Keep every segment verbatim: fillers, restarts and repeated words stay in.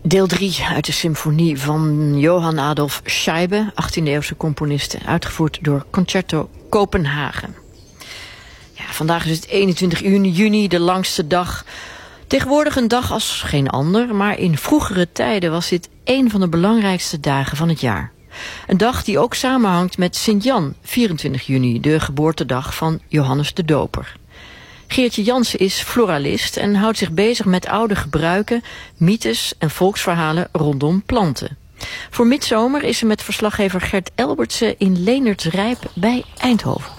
Deel drie uit de symfonie van Johann Adolph Scheibe, achttiende-eeuwse componiste, uitgevoerd door Concerto Kopenhagen. Ja, vandaag is het eenentwintig juni, de langste dag. Tegenwoordig een dag als geen ander, maar in vroegere tijden was dit een van de belangrijkste dagen van het jaar. Een dag die ook samenhangt met Sint-Jan, vierentwintig juni, de geboortedag van Johannes de Doper. Geertje Jansen is floralist en houdt zich bezig met oude gebruiken, mythes en volksverhalen rondom planten. Voor Midzomer is ze met verslaggever Gert Elbertse in Leenertsrijp bij Eindhoven.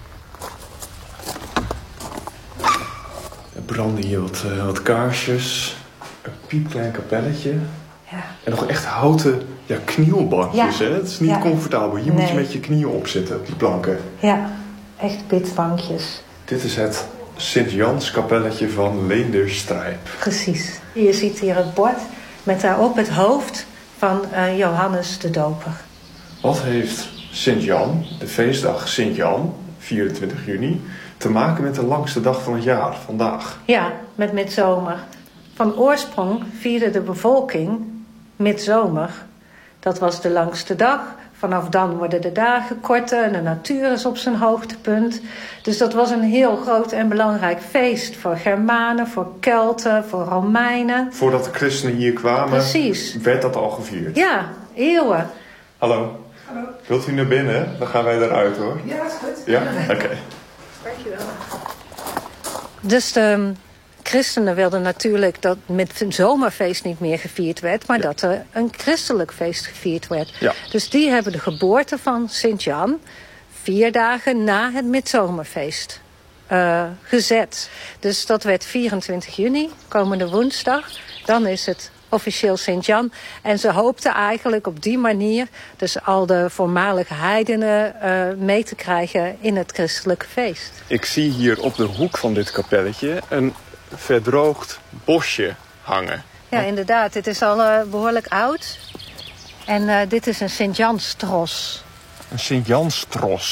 Er branden hier wat, uh, wat kaarsjes, een piepklein kapelletje. Ja. En nog echt houten ja, knielbankjes. Ja. Hè? Het is niet ja. comfortabel. Hier nee. moet je met je knieën op zitten, op die planken. Ja, echt pitbankjes. Dit is het Sint-Jans-kapelletje van Leenderstrijp. Precies. Je ziet hier het bord met daarop het hoofd van uh, Johannes de Doper. Wat heeft Sint-Jan, de feestdag Sint-Jan, vierentwintig juni, te maken met de langste dag van het jaar, vandaag? Ja, met midzomer. Van oorsprong vierde de bevolking midzomer. Dat was de langste dag. Vanaf dan worden de dagen korter en de natuur is op zijn hoogtepunt. Dus dat was een heel groot en belangrijk feest voor Germanen, voor Kelten, voor Romeinen. Voordat de christenen hier kwamen, Precies. werd dat al gevierd? Ja, eeuwen. Hallo. Hallo. Wilt u naar binnen? Dan gaan wij eruit hoor. Ja, is goed. Ja? Oké. Okay. Dankjewel. Dus de christenen wilden natuurlijk dat met een zomerfeest niet meer gevierd werd, maar ja. dat er een christelijk feest gevierd werd. Ja. Dus die hebben de geboorte van Sint-Jan vier dagen na het midzomerfeest uh, gezet. Dus dat werd vierentwintig juni, komende woensdag. Dan is het officieel Sint-Jan. En ze hoopten eigenlijk op die manier dus al de voormalige heidenen uh, mee te krijgen in het christelijke feest. Ik zie hier op de hoek van dit kapelletje een verdroogd bosje hangen. Ja, inderdaad. Dit is al uh, behoorlijk oud. En uh, dit is een Sint-Janstros. Een Sint-Janstros.